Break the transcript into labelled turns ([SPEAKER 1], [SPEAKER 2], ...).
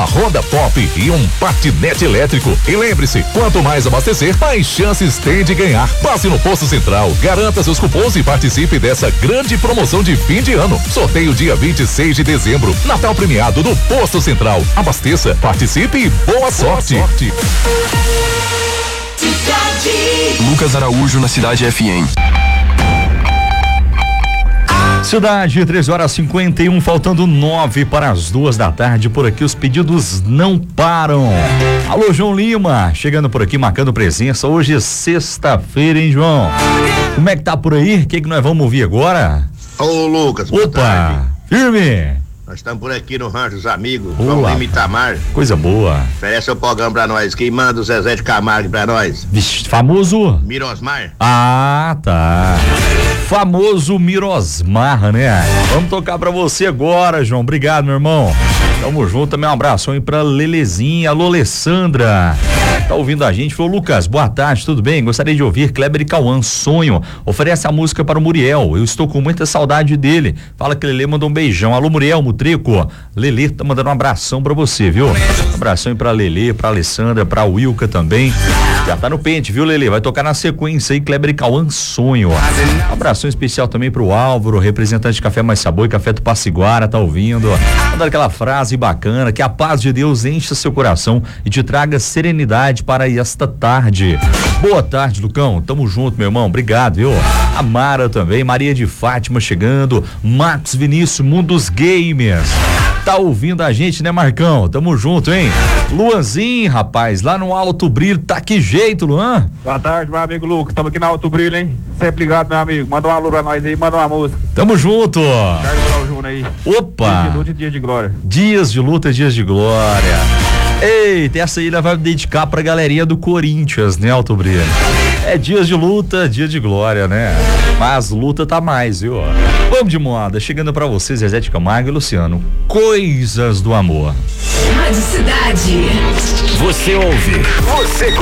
[SPEAKER 1] Honda Pop e um patinete elétrico. E lembre-se, quanto mais abastecer, mais chances tem de ganhar. Passe no Posto Central, garanta seus cupons e participe dessa grande promoção de fim de ano. Sorteio dia 26 de dezembro. Natal premiado no Posto Central. Abasteça, participe e boa sorte.
[SPEAKER 2] Lucas Araújo na Cidade FM.
[SPEAKER 3] Cidade, 13h51, faltando 9 para as 2 da tarde. Por aqui os pedidos não param. Alô, João Lima, chegando por aqui, marcando presença. Hoje é sexta-feira, hein, João? Como é que tá por aí? O que nós vamos ouvir agora?
[SPEAKER 4] Ô, Lucas, boa
[SPEAKER 3] Opa,
[SPEAKER 4] tarde.
[SPEAKER 3] firme.
[SPEAKER 4] Nós estamos por aqui no Rancho dos Amigos, João Lima Itamar.
[SPEAKER 3] Coisa boa.
[SPEAKER 4] Oferece o programa pra nós. Quem manda o Zezé de Camargo pra nós?
[SPEAKER 3] Vixe, famoso?
[SPEAKER 4] Mirosmar.
[SPEAKER 3] Ah, tá. Famoso Mirosmar, né? Vamos tocar pra você agora, João. Obrigado, meu irmão. Tamo junto, também um abraço aí pra Lelezinha. Alô, Alessandra. Tá ouvindo a gente? Falou, Lucas, boa tarde, tudo bem? Gostaria de ouvir Kleber e Cauã, Sonho. Oferece a música para o Muriel. Eu estou com muita saudade dele. Fala que Lelê mandou um beijão. Alô, Muriel, Mutrico. Lelê tá mandando um abração pra você, viu? Um abração aí pra Lelê, pra Alessandra, pra Wilka também. Já tá no pente, viu, Lelê? Vai tocar na sequência aí, Kleber e Cauã, Sonho. Um abração especial também pro Álvaro, representante de Café Mais Sabor e Café do Passiguara, tá ouvindo? Mandando aquela frase bacana, que a paz de Deus encha seu coração e te traga serenidade para esta tarde. Boa tarde, Lucão. Tamo junto, meu irmão. Obrigado, viu? A Mara também, Maria de Fátima chegando, Marcos Vinícius, Mundo dos Gamers. Tá ouvindo a gente, né, Marcão? Tamo junto, hein? Luanzinho, rapaz, lá no Alto Brilho, tá que jeito, Luan?
[SPEAKER 5] Boa tarde, meu amigo Lucas. Estamos aqui no Alto Brilho, hein? Sempre ligado, meu amigo. Manda um alô pra nós aí, manda uma música.
[SPEAKER 3] Tamo junto.
[SPEAKER 5] Carlos Júnior aí.
[SPEAKER 3] Opa!
[SPEAKER 5] Dias de luta e dias de glória.
[SPEAKER 3] Dias de luta, dias de glória. Eita, essa aí ela vai dedicar pra galerinha do Corinthians, né, Alto Brilho? É dias de luta, dia de glória, né? Mas luta tá mais, viu? Vamos de moda, chegando pra vocês, Zezé de Camargo e Luciano. Coisas do amor.
[SPEAKER 6] Rádio Cidade.
[SPEAKER 1] Você ouve. Você